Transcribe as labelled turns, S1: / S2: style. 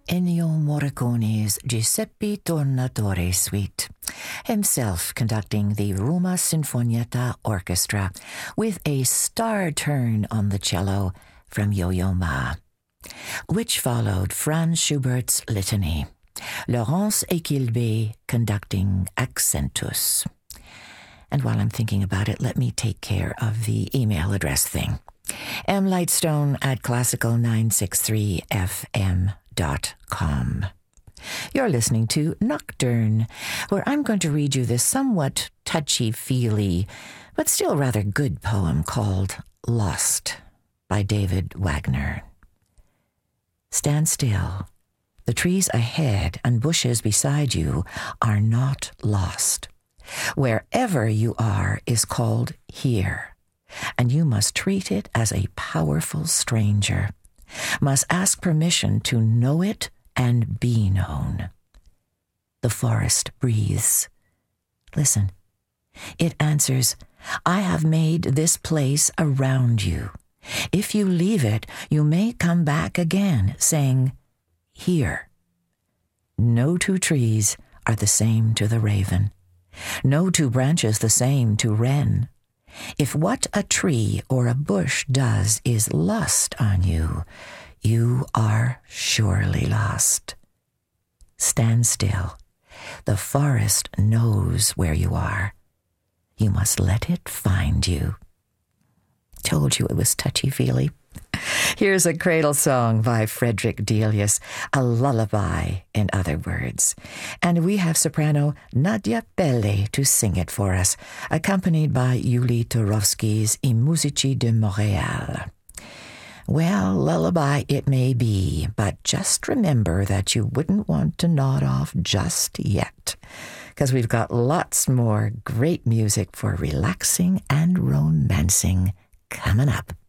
S1: Ennio Morricone's Giuseppe Tornatore Suite, himself conducting the Roma Sinfonietta Orchestra with a star turn on the cello from Yo-Yo Ma, which followed Franz Schubert's Litany, Laurence Equilbé conducting Accentus. And while I'm thinking about it, let me take care of the email address thing. mlightstone@classical963fm.com. You're listening to Nocturne, where I'm going to read you this somewhat touchy-feely, but still rather good poem called Lost by David Wagner. Stand still. The trees ahead and bushes beside you are not lost. Wherever you are is called here, and you must treat it as a powerful stranger, must ask permission to know it and be known. The forest breathes. Listen. It answers, I have made this place around you. If you leave it, you may come back again, saying, here. No two trees are the same to the raven. No two branches the same to wren. If what a tree or a bush does is lust on you, you are surely lost. Stand still. The forest knows where you are. You must let it find you. Told you it was touchy-feely. Here's a cradle song by Frederick Delius, a lullaby, in other words. And we have soprano Nadia Pelle to sing it for us, accompanied by Yuli Turovsky's I Musici de Montréal. Well, lullaby it may be, but just remember that you wouldn't want to nod off just yet, because we've got lots more great music for relaxing and romancing coming up.